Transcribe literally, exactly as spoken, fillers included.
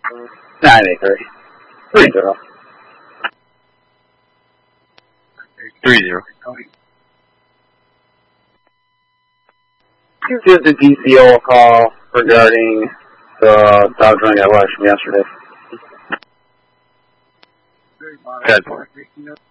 nine eight three. Three zero. Three zero. Just a D C O call regarding the Dodge running at West from yesterday. Good.